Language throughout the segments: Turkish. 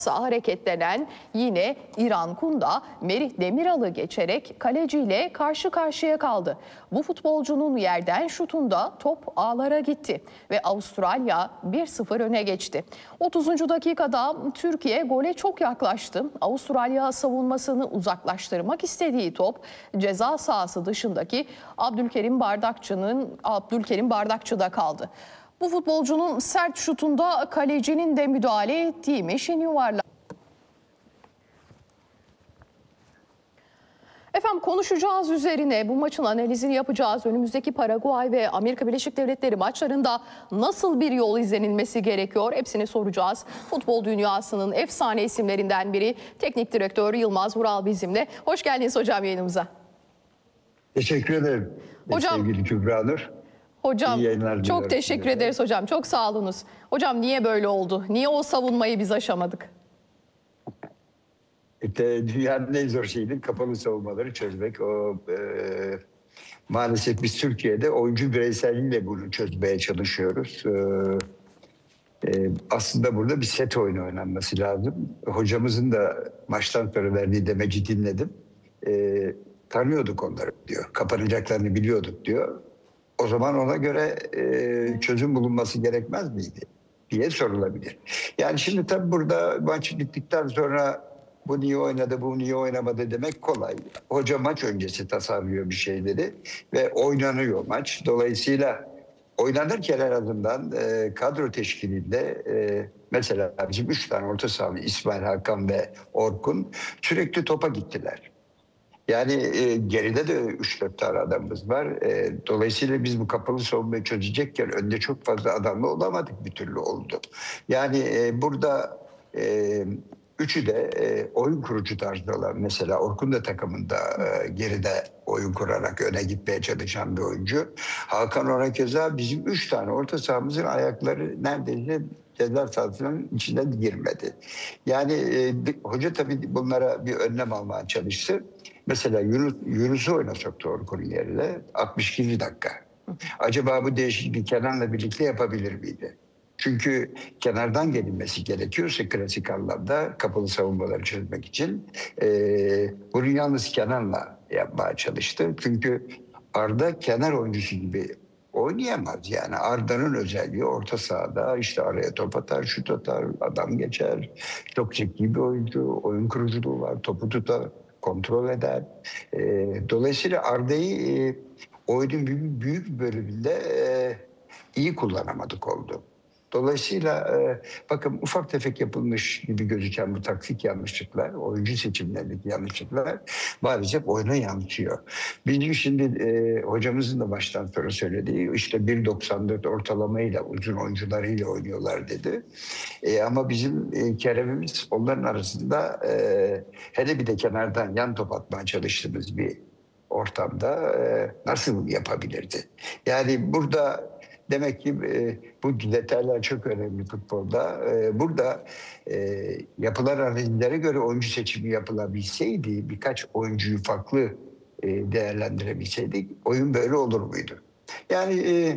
hareketlenen yine İran Kunda Merih Demiral'ı geçerek kaleciyle karşı karşıya kaldı. Bu futbolcunun yerden şutunda top ağlara gitti ve Avustralya 1-0 öne geçti. 30. dakikada Türkiye gole çok yaklaştı. Avustralya savunmasını uzaklaştırmak istediği top ceza sahası dışındaki Abdülkerim Bardakçı'da kaldı. Bu futbolcunun sert şutunda kalecinin de müdahale ettiği meşin yuvarlağı. Efendim konuşacağız üzerine, bu maçın analizini yapacağız. Önümüzdeki Paraguay ve Amerika Birleşik Devletleri maçlarında nasıl bir yol izlenilmesi gerekiyor? Hepsini soracağız. Futbol dünyasının efsane isimlerinden biri Teknik Direktör Yılmaz Vural bizimle. Hoş geldiniz hocam yayınımıza. Teşekkür ederim. Hocam, sevgili Kübra Nur. Hocam çok teşekkür ederiz hocam. Çok sağ olunuz. Hocam niye böyle oldu? Niye o savunmayı biz aşamadık? Dünyanın en zor şeyini kapalı savunmaları çözmek. Maalesef biz Türkiye'de oyuncu bireyselliğiyle bunu çözmeye çalışıyoruz. Aslında burada bir set oyunu oynanması lazım. Hocamızın da maçtan sonra verdiği demeci dinledim. Tanıyorduk onları diyor. Kapanacaklarını biliyorduk diyor. O zaman ona göre çözüm bulunması gerekmez miydi diye sorulabilir. Yani şimdi tabii burada maç bittikten sonra bu niye oynadı, bu niye oynamadı demek kolay. Hoca maç öncesi tasarlıyor bir şeyleri ve oynanıyor maç. Dolayısıyla oynanırken en azından kadro teşkilinde mesela bizim 3 tane orta sahalı İsmail, Hakan ve Orkun sürekli topa gittiler. Yani geride de 3-4 tane adamımız var. Dolayısıyla biz bu kapalı savunmayı çözecekken önde çok fazla adamla olamadık, bir türlü oldu. Yani burada üçü de oyun kurucu tarzda olan, mesela Orkun da takımında geride oyun kurarak öne gitmeye çalışan bir oyuncu. Hakan Orakeza, bizim 3 tane orta sahamızın ayakları neredeyse ceza sahasının içine girmedi. Yani hoca tabii bunlara bir önlem almaya çalıştı. Mesela Yunus'u oyuna soktu Orkun'un yerine 62. dakika. Acaba bu değişikliği Kenan'la birlikte yapabilir miydi? Çünkü kenardan gelinmesi gerekiyorsa klasik anlamda kapalı savunmaları çözmek için bunu yalnız Kenan'la yapmaya çalıştı. Çünkü Arda kenar oyuncusu gibi oynayamaz. Yani Arda'nın özelliği orta sahada işte araya top atar, şut atar, adam geçer. Çok zeki bir oyuncu, oyun kuruculuğu var, topu tutar, kontrol eder. Dolayısıyla Arda'yı oyunun büyük bir bölümünde iyi kullanamadık oldu. Dolayısıyla bakın ufak tefek yapılmış gibi gözüken bu taktik yanlışlıklar, oyuncu seçimlerindeki yanlışlıklar maalesef oyuna yansıyor. Bizim şimdi hocamızın da baştan sonra söylediği işte 1.94 ortalamayla uzun oyuncularıyla oynuyorlar dedi. Ama bizim Kerem'imiz onların arasında hele bir de kenardan yan top atmaya çalıştığımız bir ortamda nasıl yapabilirdi? Yani burada demek ki bu detaylar çok önemli futbolda. Burada yapılan analizlere göre oyuncu seçimi yapılabilseydi, birkaç oyuncuyu farklı değerlendirebilseydik, oyun böyle olur muydu? Yani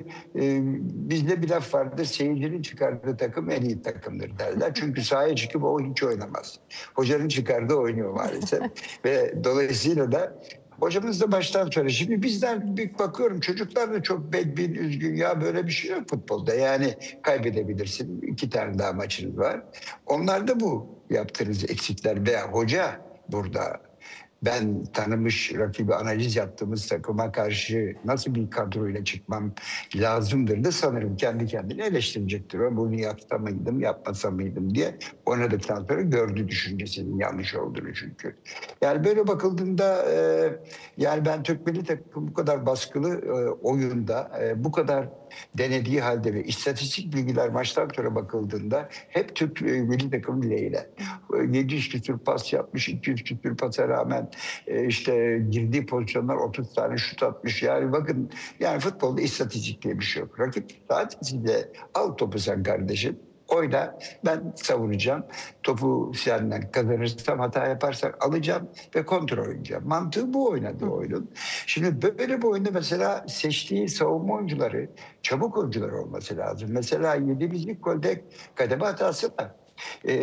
bizde bir laf vardır, seyircinin çıkardığı takım en iyi takımdır derler. Çünkü sahaya çıkıp o hiç oynamaz. Hocanın çıkardığı oynuyor maalesef. Ve dolayısıyla da hocamız da baştan sonra, şimdi bizler bir bakıyorum çocuklar da çok bedbin, üzgün, ya böyle bir şey yok futbolda. Yani kaybedebilirsin, 2 tane daha maçınız var. Onlar da bu yaptığınız eksikler veya hoca burada ben tanımış rakibi analiz yaptığımız takıma karşı nasıl bir kadroyla çıkmam lazımdır da sanırım kendi kendine eleştirecektir. Ben bunu yapsam mıydım, yapmasam mıydım diye oynadıktan sonra gördü düşüncesinin yanlış olduğunu çünkü. Yani böyle bakıldığında yani ben Türk milli takım bu kadar baskılı oyunda bu kadar denediği halde ve istatistik bilgiler maçtan sonra bakıldığında hep Türk milli takım lehine. 700 küsur pas yapmış, 200 küsur pasa rağmen işte girdiği pozisyonlar 30 tane şut atmış. Yani bakın, yani futbolda istatistik diye bir şey yok. Rakip sadece al topu sen kardeşim, oyna, ben savunacağım. Topu senden kazanırsam, hata yaparsak alacağım ve kontrol oynayacağım. Mantığı bu oynadığı oyunun. Şimdi böyle bir oyunda mesela seçtiği savunma oyuncuları çabuk oyuncular olması lazım. Mesela yediğimiz ilk golde kademe hatası var.